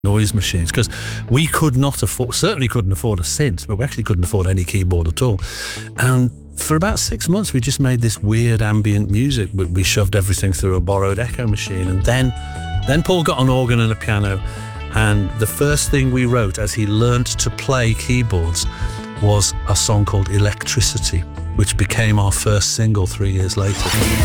noise machines, because we could not afford, certainly couldn't afford a synth, but we actually couldn't afford any keyboard at all. And for about 6 months, we just made this weird ambient music. We shoved everything through a borrowed Echo machine. And then Paul got an organ and a piano. And the first thing we wrote as he learned to play keyboards was a song called Electricity, which became our first single 3 years later.